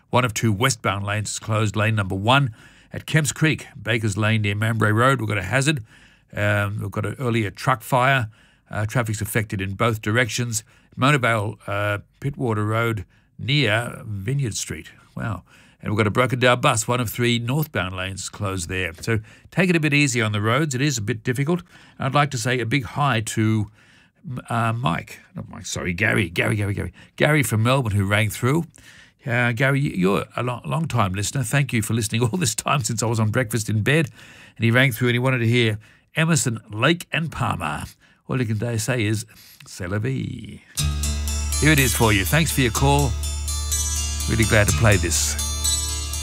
One of two westbound lanes is closed. Lane number 1 at Kemps Creek, Bakers Lane near Mambray Road. We've got a hazard. We've got an earlier truck fire. Traffic's affected in both directions. Mona Vale, Pittwater Road near Vineyard Street. Wow. And we've got a broken down bus. One of 3 northbound lanes closed there. So take it a bit easy on the roads. It is a bit difficult. I'd like to say a big hi to Gary from Melbourne, who rang through. Gary, you're a long-time listener. Thank you for listening all this time since I was on breakfast in bed. And he rang through and he wanted to hear Emerson, Lake and Palmer. All you can say is, c'est la vie. Here it is for you. Thanks for your call. Really glad to play this.